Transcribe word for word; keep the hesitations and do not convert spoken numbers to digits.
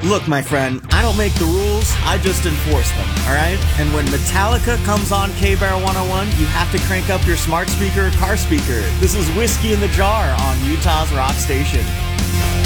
Look, my friend, I don't make the rules, I just enforce them, alright? And when Metallica comes on K-Bear one oh one, you have to crank up your smart speaker or car speaker. This is Whiskey in the Jar on Utah's Rock Station.